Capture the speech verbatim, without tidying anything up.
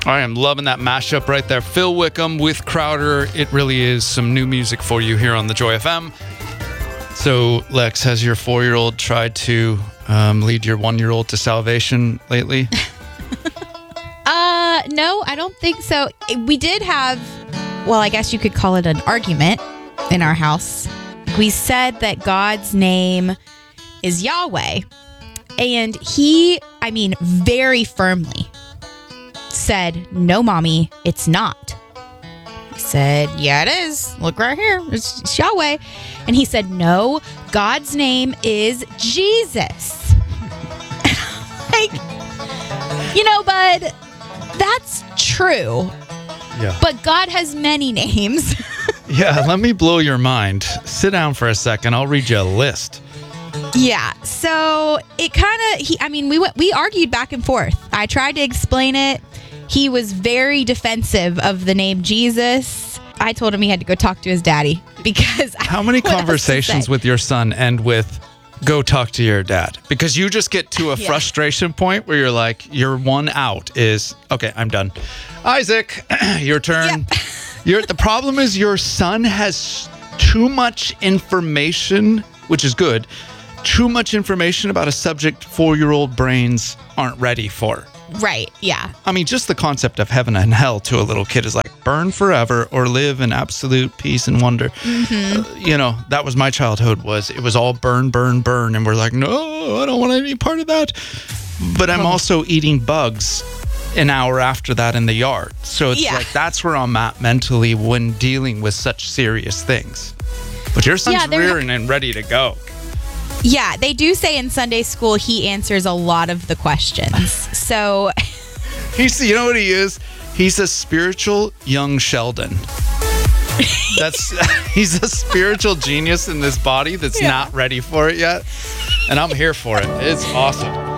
I am loving that mashup right there. Phil Wickham with Crowder. It really is some new music for you here on the Joy F M. So, Lex, has your four-year-old tried to um, lead your one-year-old to salvation lately? uh, no, I don't think so. We did have, well, I guess you could call it an argument in our house. We said that God's name is Yahweh. And he, I mean, very firmly said, no, mommy, it's not. I said, yeah, it is. Look right here. It's, it's Yahweh. And he said, no, God's name is Jesus. Like, you know, bud, that's true. Yeah. But God has many names. Yeah, let me blow your mind. Sit down for a second. I'll read you a list. Yeah, so it kind of, he. I mean, we went, we argued back and forth. I tried to explain it. He was very defensive of the name Jesus. I told him he had to go talk to his daddy because. How many conversations with your son end with, go talk to your dad? Because you just get to a yeah. frustration point where you're like, your one out is, okay, I'm done. Isaac, your turn. Yeah. You're, the problem is your son has too much information, which is good. Too much information about a subject four-year-old brains aren't ready for. Right, yeah. I mean, just the concept of heaven and hell to a little kid is like burn forever or live in absolute peace and wonder. Mm-hmm. Uh, you know, that was my childhood. Was it was all burn, burn, burn. And we're like, no, I don't want any part of that. But I'm oh. also eating bugs an hour after that in the yard. So it's yeah. like that's where I'm at mentally when dealing with such serious things. But your son's yeah, rearing and ready to go. Yeah, they do say in Sunday school he answers a lot of the questions. So he's, you know what he is? He's a spiritual young Sheldon. That's he's a spiritual genius in this body that's yeah. not ready for it yet. And I'm here for it. It's awesome.